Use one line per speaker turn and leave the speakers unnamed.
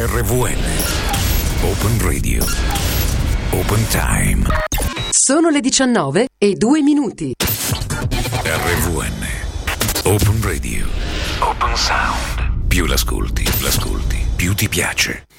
RVN. Open Radio. Open Time.
Sono le 19:02.
RVN. Open Radio. Open Sound. Più l'ascolti, più ti piace.